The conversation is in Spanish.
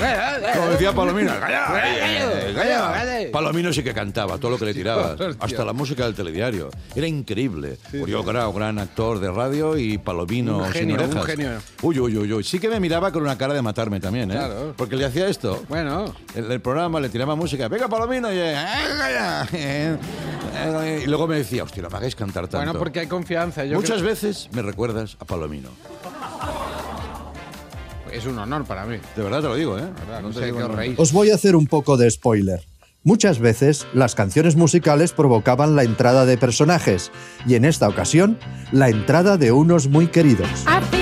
Como decía Palomino, calla. Palomino sí que cantaba todo lo que le tirabas, hasta la música del telediario. Era increíble. Pues yo era un gran actor de radio y Palomino Un genio, sin orejas. un genio. Uy. Sí que me miraba con una cara de matarme también, ¿eh? Claro. Porque le hacía esto. Bueno. El programa le tiraba música. Venga, Palomino. Y luego me decía, hostia, no me hagáis cantar tanto. Bueno, porque hay confianza. Muchas veces me recuerdas a Palomino. Es un honor para mí. De verdad te lo digo, ¿eh? No te sé digo qué os nada. reís. Os voy a hacer un poco de spoiler. Muchas veces las canciones musicales provocaban la entrada de personajes y en esta ocasión la entrada de unos muy queridos.